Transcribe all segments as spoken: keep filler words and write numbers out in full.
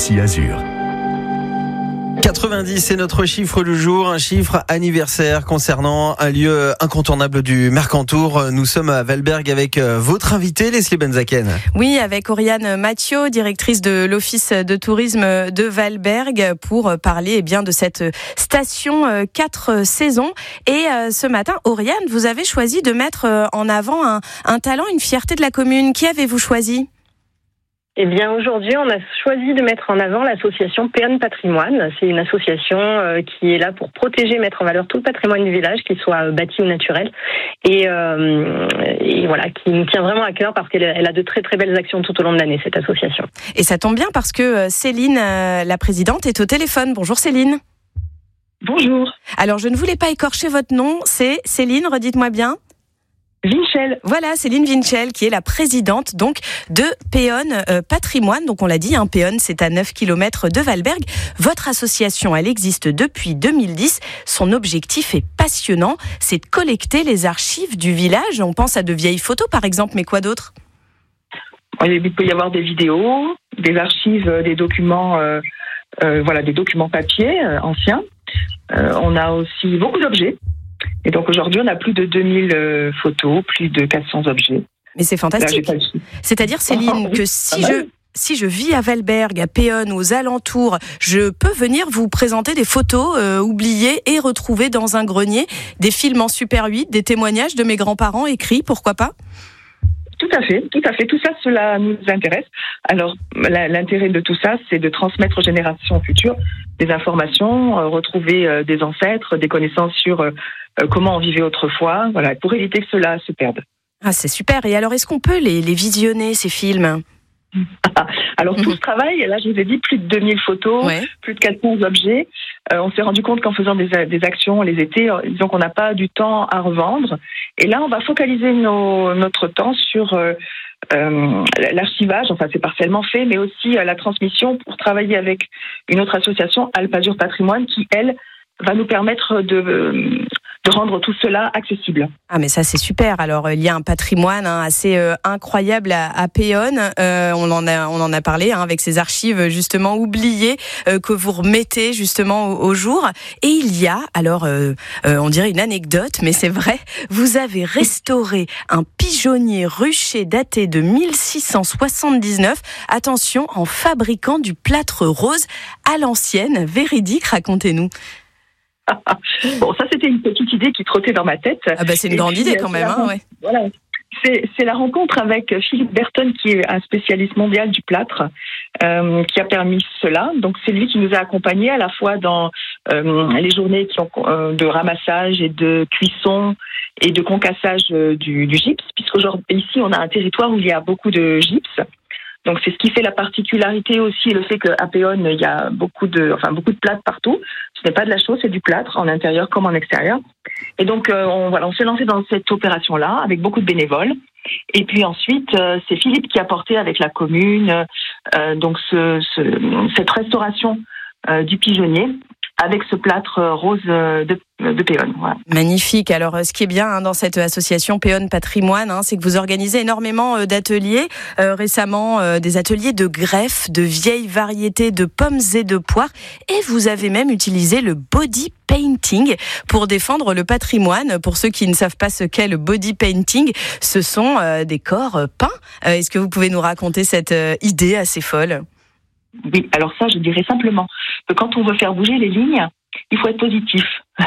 Ici Azur. quatre-vingt-dix, c'est notre chiffre du jour, un chiffre anniversaire concernant un lieu incontournable du Mercantour. Nous sommes à Valberg avec votre invitée, Leslie Benzaken. Oui, avec Oriane Mathieu, directrice de l'Office de tourisme de Valberg, pour parler eh bien, de cette station quatre saisons. Et ce matin, Oriane, vous avez choisi de mettre en avant un, un talent, une fierté de la commune. Qui avez-vous choisi ? Eh bien, aujourd'hui, on a choisi de mettre en avant l'association Péonne Patrimoine. C'est une association euh, qui est là pour protéger, mettre en valeur tout le patrimoine du village, qu'il soit bâti ou naturel. Et, euh, et voilà, qui nous tient vraiment à cœur parce qu'elle elle a de très très belles actions tout au long de l'année, cette association. Et ça tombe bien parce que Céline, euh, la présidente, est au téléphone. Bonjour Céline. Bonjour. Alors, je ne voulais pas écorcher votre nom. C'est Céline, redites-moi bien. Vinchel. Voilà, Céline Vinchel, qui est la présidente donc de Péonne euh, Patrimoine. Donc on l'a dit, hein, Péonne, c'est à neuf kilomètres de Valberg. Votre association, elle existe depuis deux mille dix. Son objectif est passionnant, c'est de collecter les archives du village. On pense à de vieilles photos, par exemple, mais quoi d'autre ? Il peut y avoir des vidéos, des archives, des documents, euh, euh, voilà, des documents papier euh, anciens. Euh, on a aussi beaucoup d'objets. Et donc aujourd'hui, on a plus de deux mille euh, photos, plus de quatre cents objets. Mais c'est fantastique. Là, C'est-à-dire, Céline, que si je, si je vis à Valberg, à Péonne, aux alentours, je peux venir vous présenter des photos euh, oubliées et retrouvées dans un grenier, des films en Super huit, des témoignages de mes grands-parents écrits, pourquoi pas ? Tout à fait, tout à fait. Tout ça, cela nous intéresse. Alors, l'intérêt de tout ça, c'est de transmettre aux générations futures des informations, euh, retrouver euh, des ancêtres, des connaissances sur euh, comment on vivait autrefois, voilà, pour éviter que cela se perde. Ah, c'est super. Et alors, est-ce qu'on peut les, les visionner, ces films ? Alors, tout ce travail, là, je vous ai dit, plus de deux mille photos, ouais. Plus de quatre cents objets. Euh, on s'est rendu compte qu'en faisant des, des actions les étés, disons qu'on n'a pas du temps à revendre. Et là, on va focaliser nos, notre temps sur euh, euh, l'archivage, enfin, c'est partiellement fait, mais aussi euh, la transmission pour travailler avec une autre association, Alpazur Patrimoine, qui, elle, va nous permettre de... de rendre tout cela accessible. Ah mais ça c'est super. Alors il y a un patrimoine hein, assez euh, incroyable à, à Péonne. Euh, on en a on en a parlé hein, avec ces archives justement oubliées euh, que vous remettez justement au, au jour. Et il y a alors euh, euh, on dirait une anecdote, mais c'est vrai. Vous avez restauré un pigeonnier rucher daté de mille six cent soixante-dix-neuf. Attention, en fabriquant du plâtre rose à l'ancienne. Véridique, racontez-nous. Bon, ça c'était une petite idée qui trottait dans ma tête. Ah bah c'est une et grande puis, idée quand même, hein, ouais. Voilà. C'est, c'est la rencontre avec Philippe Berton, qui est un spécialiste mondial du plâtre, euh, qui a permis cela. Donc c'est lui qui nous a accompagnés à la fois dans euh, les journées qui ont, euh, de ramassage et de cuisson et de concassage euh, du, du gypse, puisqu'aujourd'hui ici on a un territoire où il y a beaucoup de gypse. Donc c'est ce qui fait la particularité aussi, le fait qu'à Péonne, il y a beaucoup de, enfin beaucoup de plâtre partout. Ce n'est pas de la chaux, c'est du plâtre en intérieur comme en extérieur. Et donc euh, on, voilà, on s'est lancé dans cette opération-là avec beaucoup de bénévoles. Et puis ensuite, euh, c'est Philippe qui a porté avec la commune euh, donc ce, ce, cette restauration euh, du pigeonnier avec ce plâtre rose de, de Péonne. Voilà. Magnifique. Alors, ce qui est bien hein, dans cette association Péonne Patrimoine, hein, c'est que vous organisez énormément euh, d'ateliers. Euh, récemment, euh, des ateliers de greffe, de vieilles variétés de pommes et de poires. Et vous avez même utilisé le body painting pour défendre le patrimoine. Pour ceux qui ne savent pas ce qu'est le body painting, ce sont euh, des corps peints. Euh, est-ce que vous pouvez nous raconter cette euh, idée assez folle ? Oui, alors ça, je dirais simplement que quand on veut faire bouger les lignes, il faut être positif.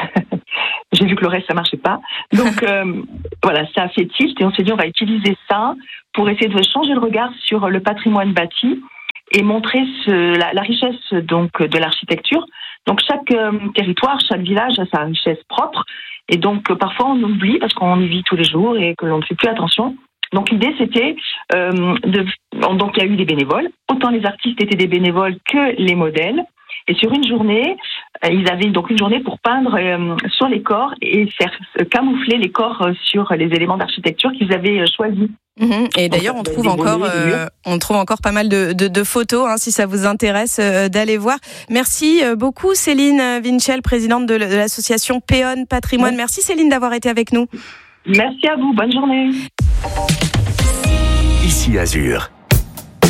J'ai vu que le reste, ça marchait pas. Donc, euh, voilà, ça a fait tilt et on s'est dit, on va utiliser ça pour essayer de changer le regard sur le patrimoine bâti et montrer ce, la, la richesse donc de l'architecture. Donc, chaque euh, territoire, chaque village a sa richesse propre. Et donc, euh, parfois, on oublie parce qu'on y vit tous les jours et que l'on ne fait plus attention. Donc l'idée c'était euh, de donc il y a eu des bénévoles, autant les artistes étaient des bénévoles que les modèles. Et sur une journée, euh, ils avaient donc une journée pour peindre euh, sur les corps et faire euh, camoufler les corps euh, sur les éléments d'architecture qu'ils avaient euh, choisis. Mmh. Et d'ailleurs, on trouve encore, euh, on trouve encore pas mal de, de, de photos, hein, si ça vous intéresse euh, d'aller voir. Merci beaucoup, Céline Vinchel, présidente de, de l'association Péonne Patrimoine. Merci Céline d'avoir été avec nous. Merci à vous, bonne journée. Ici Azur.